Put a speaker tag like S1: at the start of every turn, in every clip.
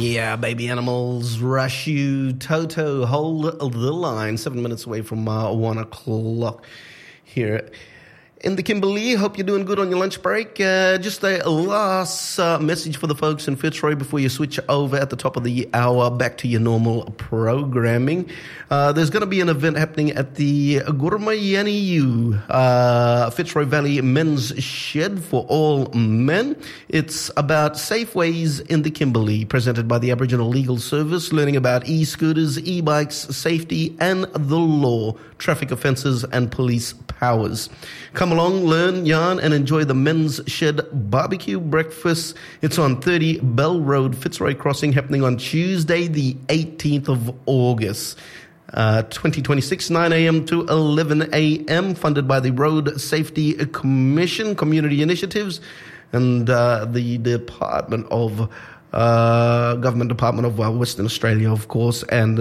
S1: Yeah, baby animals rush you. Toto, hold the line. 7 minutes away from 1 o'clock here in the Kimberley. Hope you're doing good on your lunch break. Just a last message for the folks in Fitzroy before you switch over at the top of the hour back to your normal programming. There's going to be an event happening at the Gurmayaniu Fitzroy Valley Men's Shed for all men. It's about safe ways in the Kimberley, presented by the Aboriginal Legal Service, learning about e-scooters, e-bikes, safety and the law, traffic offences and police powers. Come along, learn, yarn, and enjoy the Men's Shed Barbecue Breakfast. It's on 30 Bell Road, Fitzroy Crossing, happening on Tuesday, the 18th of August. 2026, 9 a.m. to 11 a.m., funded by the Road Safety Commission, Community Initiatives, and the Department of Government Department of Western Australia, of course, and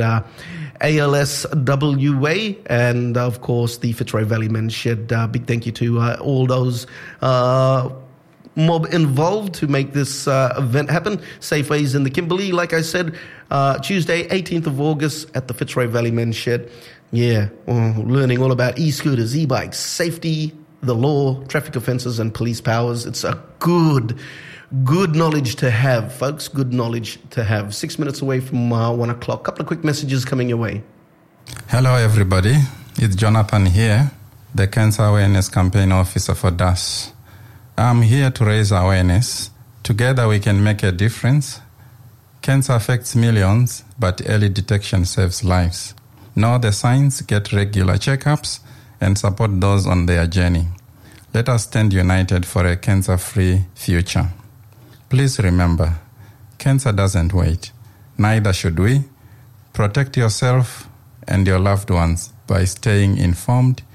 S1: ALSWA, and of course the Fitzroy Valley Men's Shed. Big thank you to all those mob involved to make this event happen. Safeways in the Kimberley, like I said, Tuesday, 18th of August at the Fitzroy Valley Men's Shed. Yeah, learning all about e-scooters, e-bikes, safety, the law, traffic offences and police powers. It's a good knowledge to have, folks. Good knowledge to have. 6 minutes away from 1 o'clock. Couple of quick messages coming your way.
S2: Hello, everybody. It's Jonathan here, the Cancer Awareness Campaign Officer for DAS. I'm here to raise awareness. Together we can make a difference. Cancer affects millions, but early detection saves lives. Know the signs, get regular checkups, and support those on their journey. Let us stand united for a cancer-free future. Please remember, cancer doesn't wait. Neither should we. Protect yourself and your loved ones by staying informed,